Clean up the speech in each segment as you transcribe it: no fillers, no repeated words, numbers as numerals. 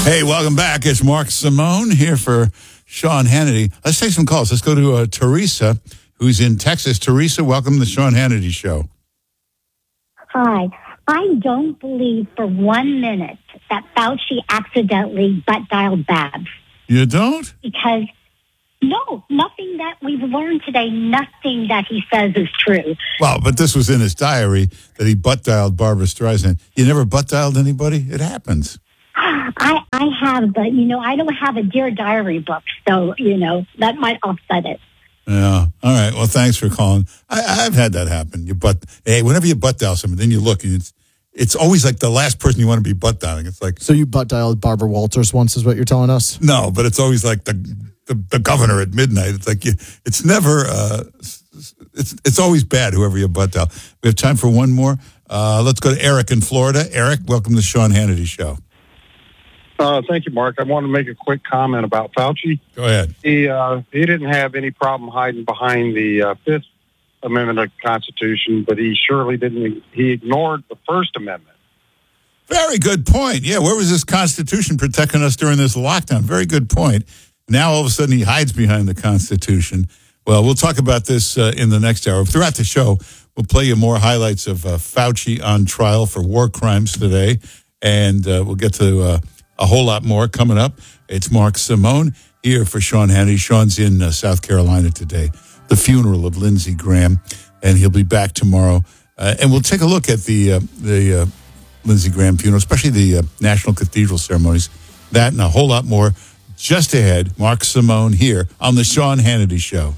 Hey, welcome back. It's Mark Simone here for Sean Hannity. Let's take some calls. Let's go to Teresa, who's in Texas. Teresa, welcome to the Sean Hannity Show. Hi. I don't believe for 1 minute that Fauci accidentally butt-dialed Babs. You don't? Because, no, nothing that we've learned today, nothing that he says is true. Well, but this was in his diary that he butt-dialed Barbara Streisand. You never butt-dialed anybody? It happens. I have, but, I don't have a Dear Diary book, so, that might offset it. Yeah. All right. Well, thanks for calling. I've had that happen. Whenever you butt-dial someone, then you look, and it's always like the last person you want to be butt-dialing. It's like... So you butt-dialed Barbara Walters once is what you're telling us? No, but it's always like the governor at midnight. It's like it's never... It's always bad, whoever you butt-dial. We have time for one more. Let's go to Eric in Florida. Eric, welcome to the Sean Hannity Show. Thank you, Mark. I want to make a quick comment about Fauci. Go ahead. He didn't have any problem hiding behind the Fifth Amendment of the Constitution, but he surely didn't. He ignored the First Amendment. Very good point. Yeah, where was this Constitution protecting us during this lockdown? Very good point. Now, all of a sudden, he hides behind the Constitution. Well, we'll talk about this in the next hour. Throughout the show, we'll play you more highlights of Fauci on trial for war crimes today, and we'll get to... a whole lot more coming up. It's Mark Simone here for Sean Hannity. Sean's in South Carolina today, the funeral of Lindsey Graham, and he'll be back tomorrow. And we'll take a look at the Lindsey Graham funeral, especially the National Cathedral ceremonies. That and a whole lot more just ahead. Mark Simone here on the Sean Hannity Show.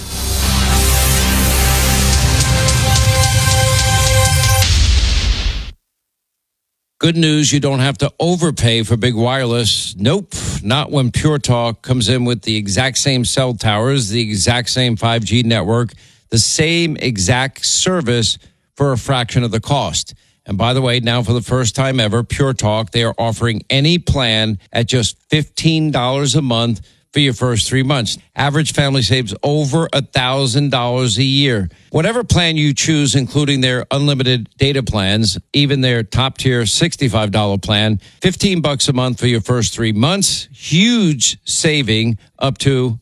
Good news, you don't have to overpay for big wireless. Nope, not when Pure Talk comes in with the exact same cell towers, the exact same 5G network, the same exact service for a fraction of the cost. And by the way, now for the first time ever, Pure Talk, they are offering any plan at just $15 a month for your first 3 months. Average family saves over $1,000 a year. Whatever plan you choose, including their unlimited data plans, even their top tier $65 plan, $15 a month for your first 3 months. Huge saving up to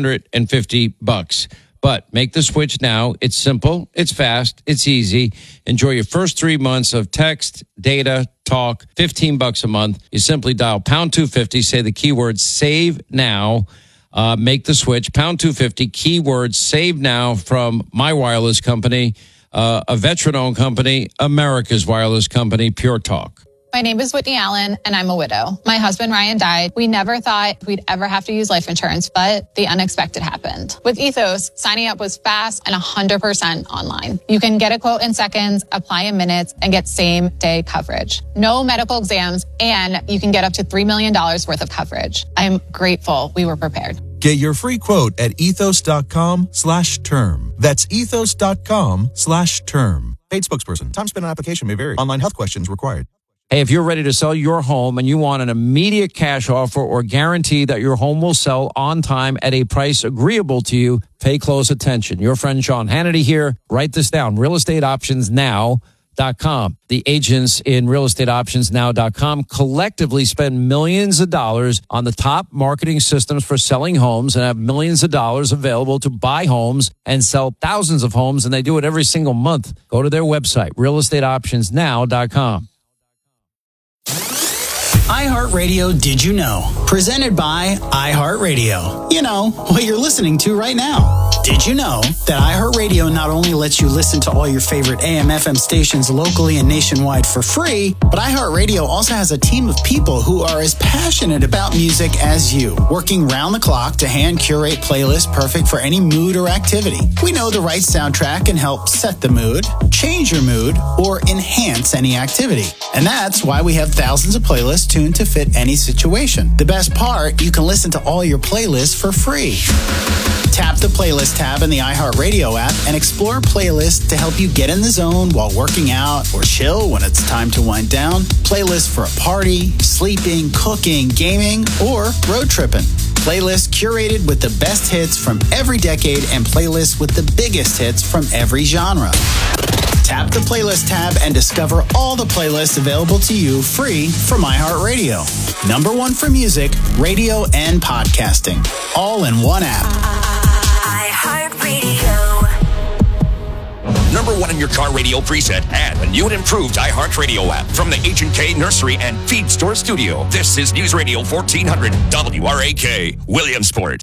$150. But make the switch now. It's simple, it's fast, it's easy. Enjoy your first 3 months of text, data, talk, $15 a month. You simply dial pound 250, say the keyword save now, make the switch, pound 250, keyword save now from my wireless company, a veteran-owned company, America's wireless company, Pure Talk. My name is Whitney Allen, and I'm a widow. My husband, Ryan, died. We never thought we'd ever have to use life insurance, but the unexpected happened. With Ethos, signing up was fast and 100% online. You can get a quote in seconds, apply in minutes, and get same-day coverage. No medical exams, and you can get up to $3 million worth of coverage. I'm grateful we were prepared. Get your free quote at ethos.com/term. That's ethos.com/term. Paid spokesperson. Time spent on application may vary. Online health questions required. Hey, if you're ready to sell your home and you want an immediate cash offer or guarantee that your home will sell on time at a price agreeable to you, pay close attention. Your friend Sean Hannity here. Write this down. realestateoptionsnow.com. The agents in realestateoptionsnow.com collectively spend millions of dollars on the top marketing systems for selling homes and have millions of dollars available to buy homes and sell thousands of homes, and they do it every single month. Go to their website, realestateoptionsnow.com. iHeartRadio Did You Know? Presented by iHeartRadio. You know, what you're listening to right now. Did you know that iHeartRadio not only lets you listen to all your favorite AM/FM stations locally and nationwide for free, but iHeartRadio also has a team of people who are as passionate about music as you, working round the clock to hand curate playlists perfect for any mood or activity. We know the right soundtrack can help set the mood, change your mood, or enhance any activity. And that's why we have thousands of playlists tuned to fit any situation. The best part, you can listen to all your playlists for free. Tap the playlist tab in the iHeartRadio app and explore playlists to help you get in the zone while working out or chill when it's time to wind down. Playlists for a party, sleeping, cooking, gaming, or road tripping. Playlists curated with the best hits from every decade and playlists with the biggest hits from every genre. Tap the playlist tab and discover all the playlists available to you free from iHeartRadio. #1 for music, radio, and podcasting. All in one app. iHeartRadio. #1 in your car radio preset and a new and improved iHeartRadio app from the H&K Nursery and Feed Store Studio. This is News Radio 1400 WRAK, Williamsport.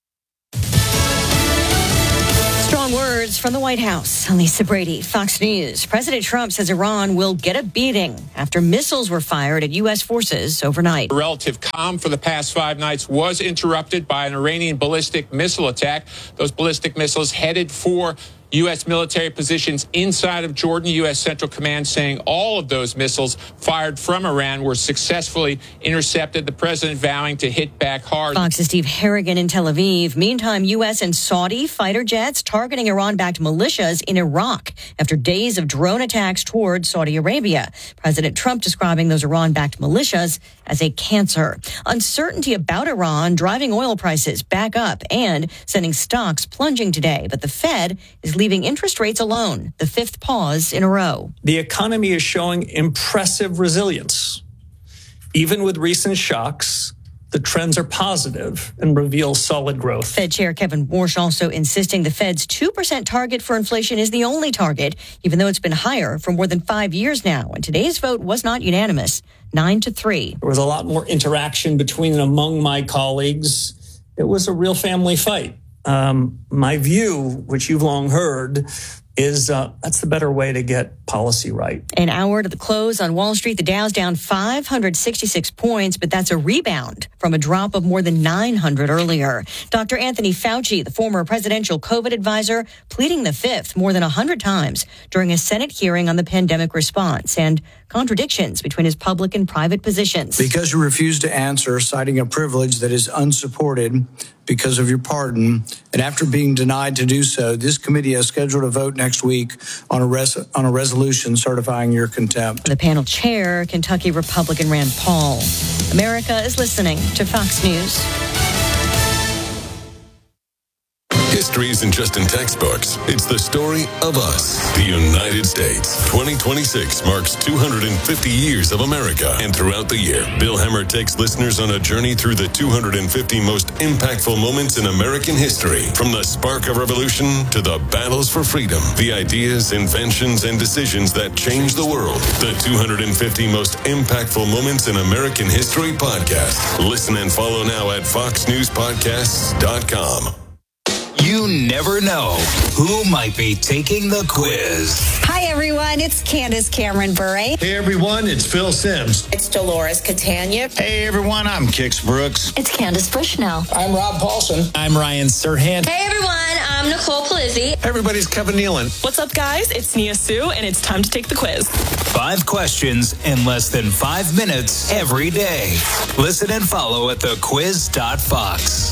Strong words from the White House. Lisa Brady, Fox News. President Trump says Iran will get a beating after missiles were fired at U.S. forces overnight. The relative calm for the past 5 nights was interrupted by an Iranian ballistic missile attack. Those ballistic missiles headed for U.S. military positions inside of Jordan. U.S. Central Command saying all of those missiles fired from Iran were successfully intercepted. The president vowing to hit back hard. Fox's Steve Harrigan in Tel Aviv. Meantime, U.S. and Saudi fighter jets targeting Iran-backed militias in Iraq after days of drone attacks toward Saudi Arabia. President Trump describing those Iran-backed militias as a cancer. Uncertainty about Iran driving oil prices back up and sending stocks plunging today. But the Fed is leaving interest rates alone, the 5th pause in a row. The economy is showing impressive resilience. Even with recent shocks, the trends are positive and reveal solid growth. Fed Chair Kevin Warsh also insisting the Fed's 2% target for inflation is the only target, even though it's been higher for more than 5 years now. And today's vote was not unanimous, 9-3. There was a lot more interaction between and among my colleagues. It was a real family fight. My view, which you've long heard, is that's the better way to get policy right. An hour to the close on Wall Street, the Dow's down 566 points, but that's a rebound from a drop of more than 900 earlier. Dr. Anthony Fauci, the former presidential COVID advisor, pleading the fifth more than 100 times during a Senate hearing on the pandemic response and contradictions between his public and private positions. Because you refuse to answer, citing a privilege that is unsupported because of your pardon, and after being denied to do so, this committee has scheduled a vote next week on a resolution certifying your contempt. The panel chair, Kentucky Republican Rand Paul. America is listening to Fox News. History isn't just in textbooks. It's the story of us, the United States. 2026 marks 250 years of America. And throughout the year, Bill Hemmer takes listeners on a journey through the 250 most impactful moments in American history. From the spark of revolution to the battles for freedom, the ideas, inventions, and decisions that changed the world. The 250 most impactful moments in American history podcast. Listen and follow now at foxnewspodcasts.com. You never know who might be taking the quiz. Hi, everyone. It's Candace Cameron Bure. Hey, everyone. It's Phil Sims. It's Dolores Catania. Hey, everyone. I'm Kix Brooks. It's Candace Bushnell. I'm Rob Paulson. I'm Ryan Serhant. Hey, everyone. I'm Nicole Palizzi. Everybody's Kevin Nealon. What's up, guys? It's Nia Sue, and it's time to take the quiz. 5 questions in less than 5 minutes every day. Listen and follow at thequiz.fox.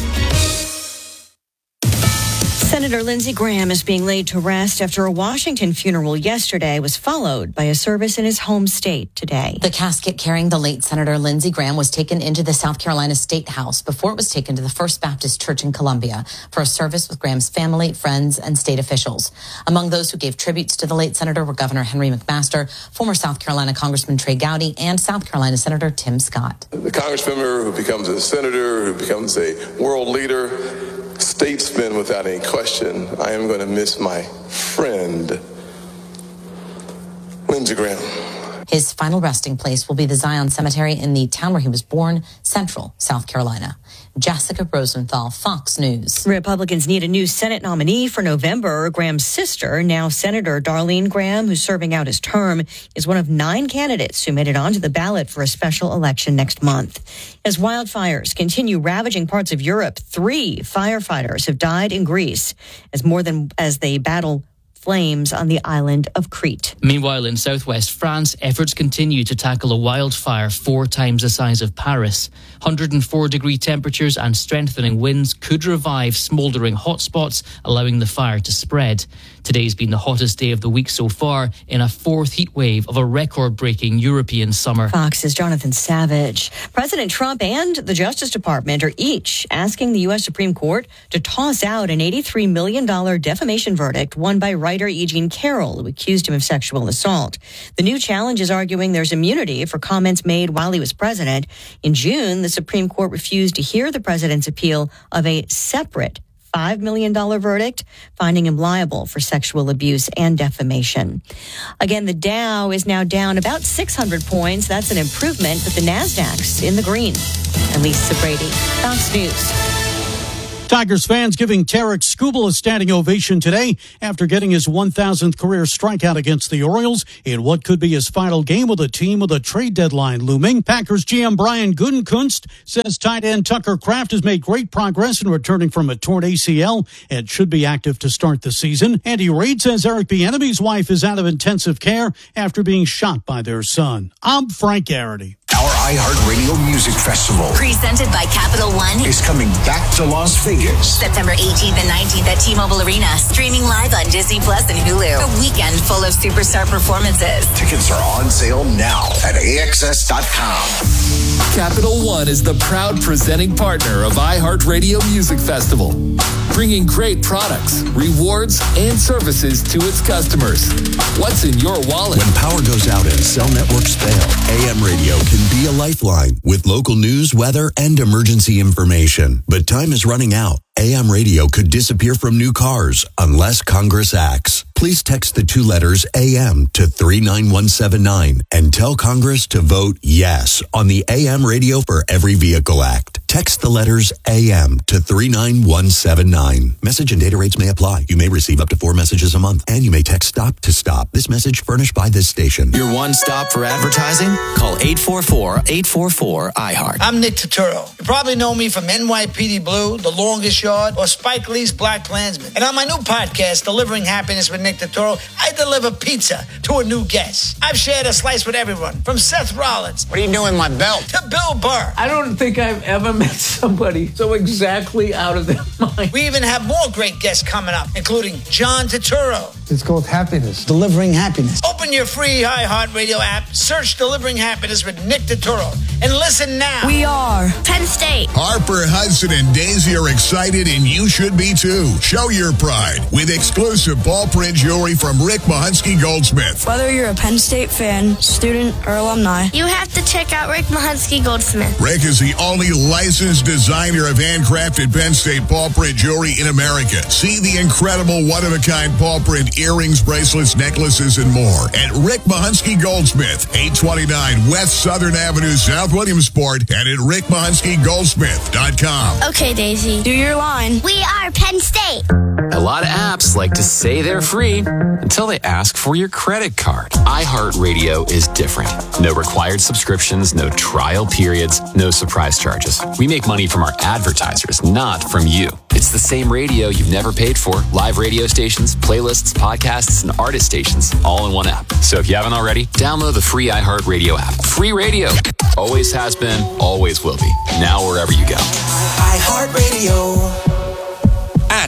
Senator Lindsey Graham is being laid to rest after a Washington funeral yesterday was followed by a service in his home state today. The casket carrying the late Senator Lindsey Graham was taken into the South Carolina State House before it was taken to the First Baptist Church in Columbia for a service with Graham's family, friends, and state officials. Among those who gave tributes to the late senator were Governor Henry McMaster, former South Carolina Congressman Trey Gowdy, and South Carolina Senator Tim Scott. The congressmember who becomes a senator, who becomes a world leader, statesman without any question, I am going to miss my friend, Lindsey Graham. His final resting place will be the Zion Cemetery in the town where he was born, Central, South Carolina. Jessica Rosenthal, Fox News. Republicans need a new Senate nominee for November. Graham's sister, now Senator Darlene Graham, who's serving out his term, is one of 9 candidates who made it onto the ballot for a special election next month. As wildfires continue ravaging parts of Europe, 3 firefighters have died in Greece as they battle flames on the island of Crete. Meanwhile, in southwest France, efforts continue to tackle a wildfire 4 times the size of Paris. 104-degree temperatures and strengthening winds could revive smoldering hotspots, allowing the fire to spread. Today's been the hottest day of the week so far in a 4th heat wave of a record-breaking European summer. Fox's Jonathan Savage. President Trump and the Justice Department are each asking the U.S. Supreme Court to toss out an $83 million defamation verdict won by right writer E. Jean Carroll, who accused him of sexual assault. The new challenge is arguing there's immunity for comments made while he was president. In June, the Supreme Court refused to hear the president's appeal of a separate $5 million verdict, finding him liable for sexual abuse and defamation. Again, the Dow is now down about 600 points. That's an improvement, but the Nasdaq's in the green. Lisa Brady, Fox News. Tigers fans giving Tarek Skubal a standing ovation today after getting his 1,000th career strikeout against the Orioles in what could be his final game with a team with a trade deadline looming. Packers GM Brian Gutekunst says tight end Tucker Kraft has made great progress in returning from a torn ACL and should be active to start the season. Andy Reid says Eric Bieniemy's wife is out of intensive care after being shot by their son. I'm Frank Garrity. Our iHeartRadio Music Festival, presented by Capital One, is coming back to Las Vegas. September 18th and 19th at T-Mobile Arena, streaming live on Disney Plus and Hulu. A weekend full of superstar performances. Tickets are on sale now at AXS.com. Capital One is the proud presenting partner of iHeartRadio Music Festival, bringing great products, rewards, and services to its customers. What's in your wallet? When power goes out and cell networks fail, AM radio can be a lifeline with local news, weather, and emergency information. But time is running out. AM radio could disappear from new cars unless Congress acts. Please text the 2 letters AM to 39179 and tell Congress to vote yes on the AM Radio for Every Vehicle Act. Text the letters AM to 39179. Message and data rates may apply. You may receive up to 4 messages a month, and you may text STOP to STOP. This message furnished by this station. Your one stop for advertising? Call 844-844-iHeart. I'm Nick Turturro. You probably know me from NYPD Blue, The Longest Yard, or Spike Lee's Black Klansman. And on my new podcast, Delivering Happiness with Nick Turturro, I deliver pizza to a new guest. I've shared a slice with everyone, from Seth Rollins. What are you doing, my belt? To Bill Burr. I don't think I've ever met somebody so exactly out of their mind. We even have more great guests coming up, including John Turturro. It's called Happiness. Delivering Happiness. Open your free iHeartRadio app, search Delivering Happiness with Nick Turturro, and listen now. We are Penn State. Harper, Hudson, and Daisy are excited, and you should be too. Show your pride with exclusive ball print jewelry from Rick Mahunsky Goldsmith. Whether you're a Penn State fan, student, or alumni, you have to check out Rick Mahunsky Goldsmith. Rick is the only licensed designer of handcrafted Penn State ball print jewelry in America. See the incredible one-of-a-kind ball print earrings, bracelets, necklaces, and more at Rick Mahunsky Goldsmith, 829 West Southern Avenue, South Williamsport, and at rickmahunsky.goldsmith.com. Okay, Daisy, do your line. We are Penn State. A lot of apps like to say they're free until they ask for your credit card. iHeartRadio is different. No required subscriptions, no trial periods, no surprise charges. We make money from our advertisers, not from you. It's the same radio you've never paid for. Live radio stations, playlists, podcasts, and artist stations all in one app. So if you haven't already, download the free iHeartRadio app. Free radio. Always has been, always will be. Now wherever you go. iHeartRadio. At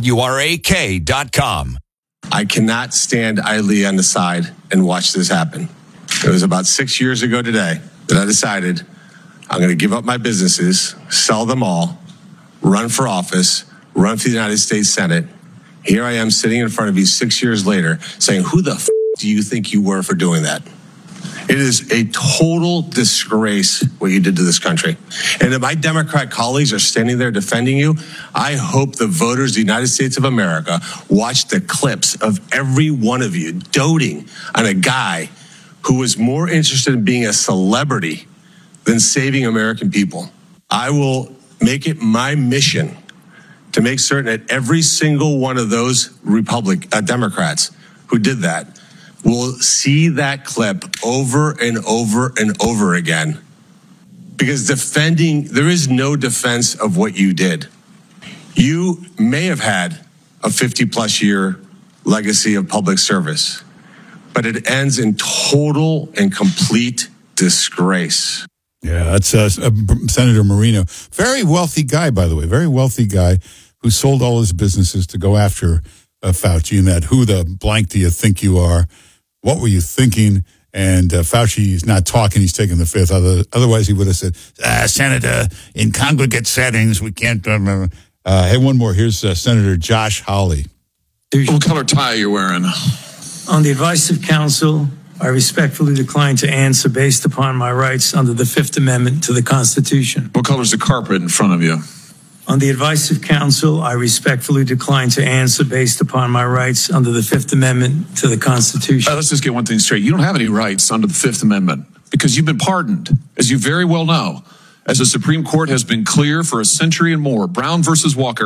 WRAK.com. I cannot stand idly on the side and watch this happen. It was about 6 years ago today that I decided I'm going to give up my businesses, sell them all, run for office, run for the United States Senate. Here I am sitting in front of you 6 years later saying, who the do you think you were for doing that? It is a total disgrace what you did to this country. And if my Democrat colleagues are standing there defending you, I hope the voters of the United States of America watch the clips of every one of you doting on a guy who was more interested in being a celebrity than saving American people. I will make it my mission to make certain that every single one of those Democrats who did that will see that clip over and over and over again. Because there is no defense of what you did. You may have had a 50-plus year legacy of public service, but it ends in total and complete disgrace. Yeah, that's Senator Marino. Very wealthy guy, by the way. Very wealthy guy who sold all his businesses to go after Fauci and that who the blank do you think you are? What were you thinking? And Fauci is not talking. He's taking the fifth. Otherwise, he would have said, Senator, in congregate settings, we can't. Hey, one more. Here's Senator Josh Hawley. What color tie are you wearing? On the advice of counsel, I respectfully decline to answer based upon my rights under the Fifth Amendment to the Constitution. What color is the carpet in front of you? On the advice of counsel, I respectfully decline to answer based upon my rights under the Fifth Amendment to the Constitution. Let's just get one thing straight. You don't have any rights under the Fifth Amendment because you've been pardoned, as you very well know. As the Supreme Court has been clear for a century and more, Brown versus Walker,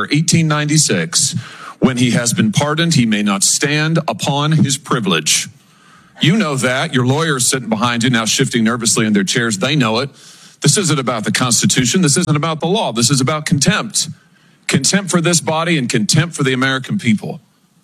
1896, when he has been pardoned, he may not stand upon his privilege. You know that. Your lawyers sitting behind you now shifting nervously in their chairs. They know it. This isn't about the Constitution. This isn't about the law. This is about contempt. Contempt for this body and contempt for the American people.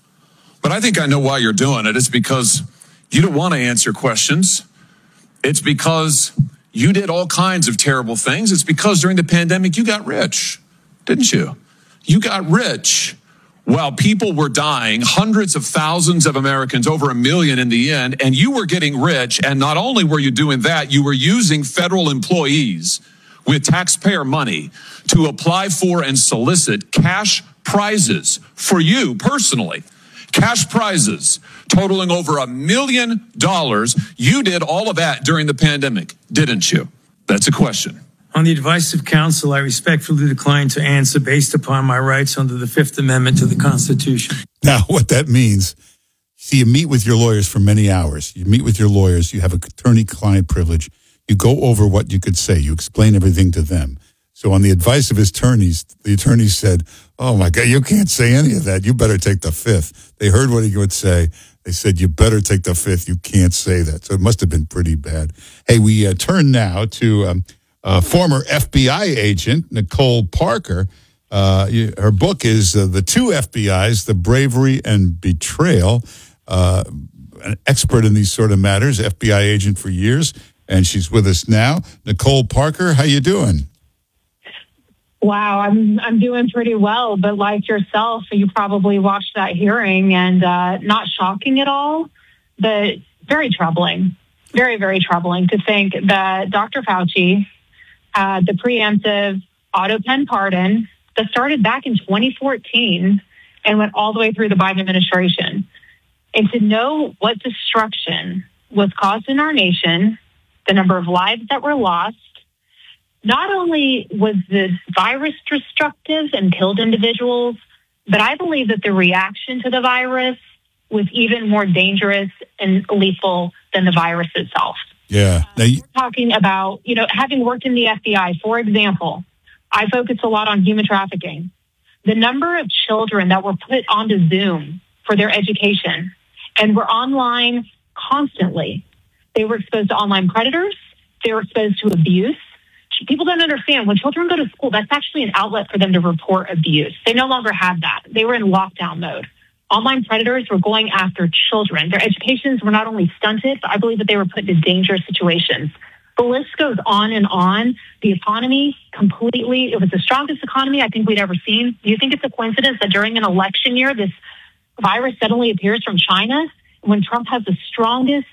But I think I know why you're doing it. It's because you don't want to answer questions. It's because you did all kinds of terrible things. It's because during the pandemic, you got rich, didn't you? You got rich while people were dying, hundreds of thousands of Americans, over 1 million in the end, and you were getting rich. And not only were you doing that, you were using federal employees with taxpayer money to apply for and solicit cash prizes for you personally. Cash prizes totaling over $1 million. You did all of that during the pandemic, didn't you? That's a question. On the advice of counsel, I respectfully decline to answer based upon my rights under the Fifth Amendment to the Constitution. Now, what that means, see, you meet with your lawyers for many hours. You meet with your lawyers. You have attorney-client privilege. You go over what you could say. You explain everything to them. So on the advice of his attorneys, the attorneys said, oh, my God, you can't say any of that. You better take the Fifth. They heard what he would say. They said, you better take the Fifth. You can't say that. So it must have been pretty bad. Hey, we turn now to former FBI agent Nicole Parker. Her book is The Two FBIs, The Bravery and Betrayal. An expert in these sort of matters, FBI agent for years, and she's with us now. Nicole Parker, how you doing? Wow, I'm doing pretty well, but like yourself, you probably watched that hearing, and not shocking at all, but very troubling. Very, very troubling to think that Dr. Fauci had the preemptive auto pen pardon that started back in 2014 and went all the way through the Biden administration. And to know what destruction was caused in our nation, the number of lives that were lost, not only was this virus destructive and killed individuals, but I believe that the reaction to the virus was even more dangerous and lethal than the virus itself. Yeah. We're talking about, having worked in the FBI, for example, I focus a lot on human trafficking. The number of children that were put onto Zoom for their education and were online constantly. They were exposed to online predators. They were exposed to abuse. People don't understand. When children go to school, that's actually an outlet for them to report abuse. They no longer have that. They were in lockdown mode. Online predators were going after children. Their educations were not only stunted, but I believe that they were put into dangerous situations. The list goes on and on. The economy completely, it was the strongest economy I think we'd ever seen. Do you think it's a coincidence that during an election year, this virus suddenly appears from China when Trump has the strongest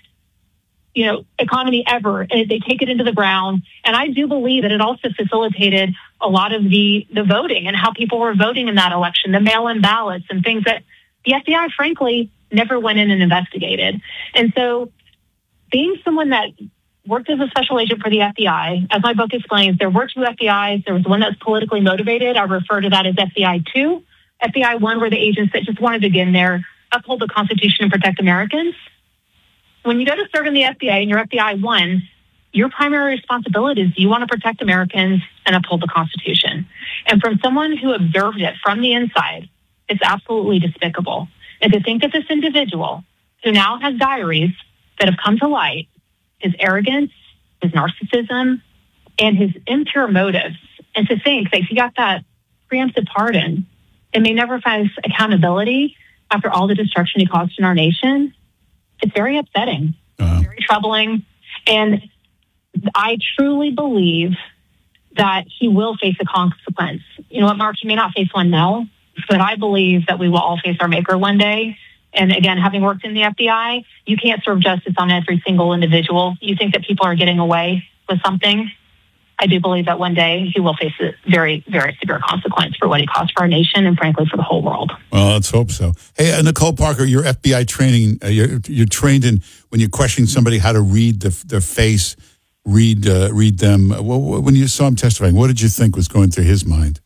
economy ever, and they take it into the ground? And I do believe that it also facilitated a lot of the voting and how people were voting in that election, the mail-in ballots and things that the FBI, frankly, never went in and investigated. And so being someone that worked as a special agent for the FBI, as my book explains, there were two FBIs. There was one that was politically motivated. I refer to that as FBI 2. FBI 1 were the agents that just wanted to get in there, uphold the Constitution and protect Americans. When you go to serve in the FBI and you're FBI 1, your primary responsibility is you want to protect Americans and uphold the Constitution. And from someone who observed it from the inside, it's absolutely despicable. And to think that this individual who now has diaries that have come to light, his arrogance, his narcissism, and his impure motives, and to think that he got that preemptive pardon and may never face accountability after all the destruction he caused in our nation, it's very upsetting, very troubling. And I truly believe that he will face a consequence. You know what, Mark, you may not face one now, but I believe that we will all face our maker one day. And again, having worked in the FBI, you can't serve justice on every single individual. You think that people are getting away with something. I do believe that one day he will face a very, very severe consequence for what he caused for our nation and, frankly, for the whole world. Well, let's hope so. Hey, Nicole Parker, your FBI training, you're trained in when you're questioning somebody how to read their face, read them. When you saw him testifying, what did you think was going through his mind?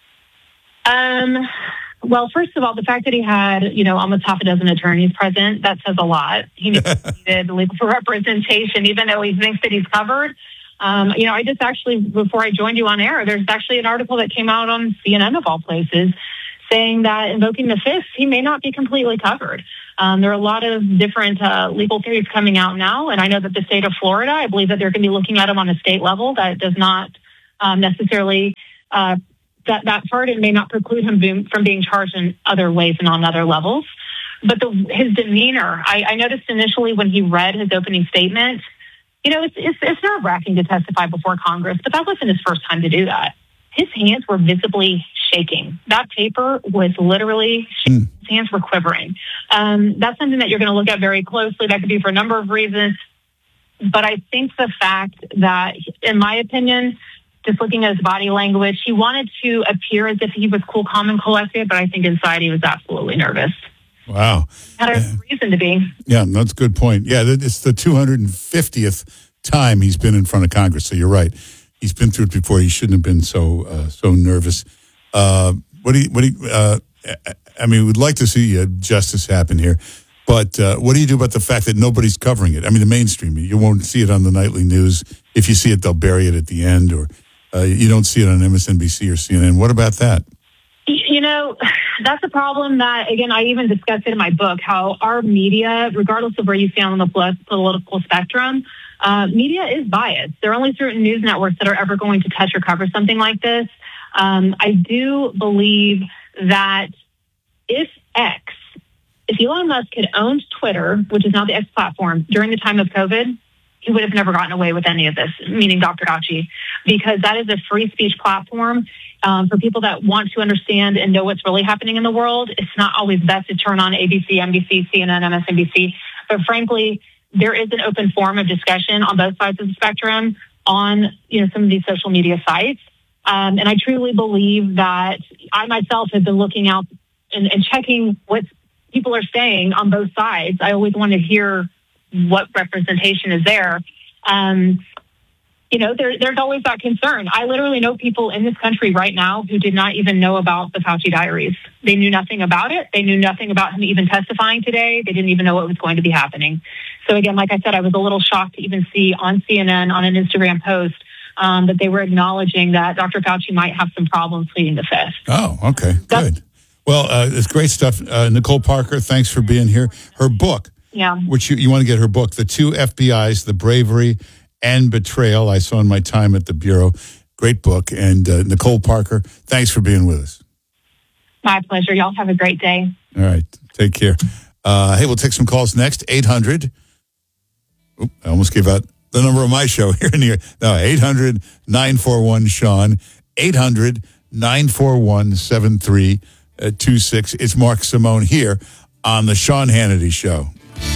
Well, first of all, the fact that he had, almost half a dozen attorneys present, that says a lot. He needed legal representation, even though he thinks that he's covered. I just actually, before I joined you on air, there's actually an article that came out on CNN of all places saying that invoking the fifth, he may not be completely covered. There are a lot of different legal theories coming out now, and I know that the state of Florida, I believe that they're going to be looking at him on a state level. That does not necessarily that part, it may not preclude him from being charged in other ways and on other levels. But his demeanor, I noticed initially when he read his opening statement, it's nerve-wracking to testify before Congress, but that wasn't his first time to do that. His hands were visibly shaking. That paper was literally shaking. His hands were quivering. That's something that you're going to look at very closely. That could be for a number of reasons. But I think the fact that, in my opinion, just looking at his body language, he wanted to appear as if he was cool, calm, and collected, but I think inside he was absolutely nervous. Wow. Had a reason to be. Yeah, that's a good point. Yeah, it's the 250th time he's been in front of Congress, so you're right. He's been through it before. He shouldn't have been so nervous. We'd like to see justice happen here, but what do you do about the fact that nobody's covering it? I mean, the mainstream, you won't see it on the nightly news. If you see it, they'll bury it at the end, or you don't see it on MSNBC or CNN. What about that? That's a problem that, again, I even discussed it in my book, how our media, regardless of where you stand on the political spectrum, media is biased. There are only certain news networks that are ever going to touch or cover something like this. I do believe that if Elon Musk had owned Twitter, which is now the X platform, during the time of COVID, he would have never gotten away with any of this, meaning Dr. Fauci, because that is a free speech platform. For people that want to understand and know what's really happening in the world, it's not always best to turn on ABC, NBC, CNN, MSNBC. But frankly, there is an open forum of discussion on both sides of the spectrum on some of these social media sites. And I truly believe that I myself have been looking out and checking what people are saying on both sides. I always want to hear what representation is there. There's always that concern. I literally know people in this country right now who did not even know about the Fauci diaries. They knew nothing about it. They knew nothing about him even testifying today. They didn't even know what was going to be happening. So again, like I said, I was a little shocked to even see on CNN, on an Instagram post, that they were acknowledging that Dr. Fauci might have some problems pleading the fifth. Oh, okay, good. Well, it's great stuff. Nicole Parker, thanks for being here. Her book, which you want to get her book, The Two FBIs, The Bravery and Betrayal, I saw in my time at the Bureau. Great book. And Nicole Parker, thanks for being with us. My pleasure. Y'all have a great day. All right. Take care. Hey, we'll take some calls next. 800. I almost gave out the number of my show here in the 800-941-SEAN. 800-941-7326. It's Mark Simone here on the Sean Hannity Show.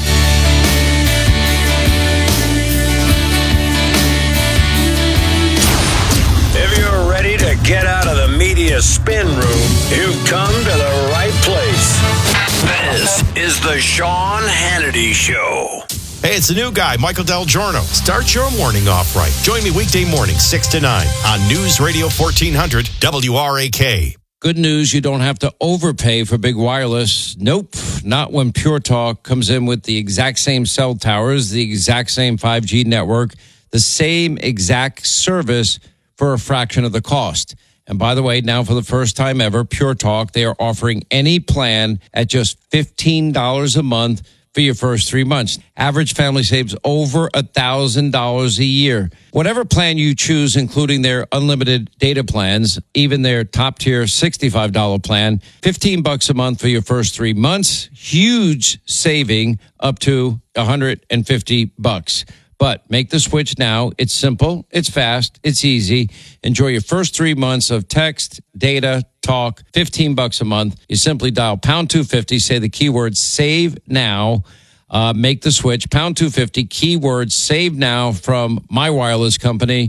Get out of the media spin room. You've come to the right place. This is the Sean Hannity Show. Hey, it's a new guy, Michael Del Giorno. Start your morning off right. Join me weekday morning, 6 to 9 on News Radio 1400 WRAK. Good news, you don't have to overpay for big wireless. Nope, not when Pure Talk comes in with the exact same cell towers, the exact same 5G network, the same exact service for a fraction of the cost. And by the way, now for the first time ever, Pure Talk, they are offering any plan at just $15 a month for your first 3 months. Average family saves over $1,000 a year. Whatever plan you choose, including their unlimited data plans, even their top tier $65 plan, $15 a month for your first 3 months. Huge saving up to $150. But make the switch now. It's simple, it's fast, it's easy. Enjoy your first 3 months of text, data, talk, $15 a month. You simply dial pound 250, say the keyword save now, make the switch, pound 250, keyword save now from my wireless company.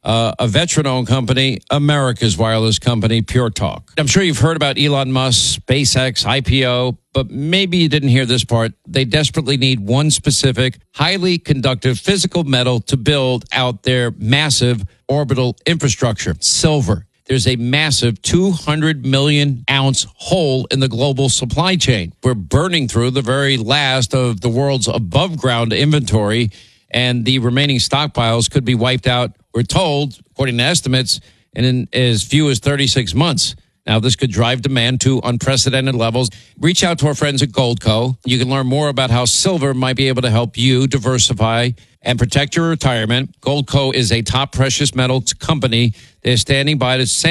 a veteran-owned company, America's wireless company, Pure Talk. I'm sure you've heard about Elon Musk, SpaceX, IPO, but maybe you didn't hear this part. They desperately need one specific, highly conductive physical metal to build out their massive orbital infrastructure, silver. There's a massive 200 million ounce hole in the global supply chain. We're burning through the very last of the world's above ground inventory, and the remaining stockpiles could be wiped out, we're told, according to estimates, in as few as 36 months. Now, this could drive demand to unprecedented levels. Reach out to our friends at Goldco. You can learn more about how silver might be able to help you diversify and protect your retirement. Goldco is a top precious metals company. They're standing by to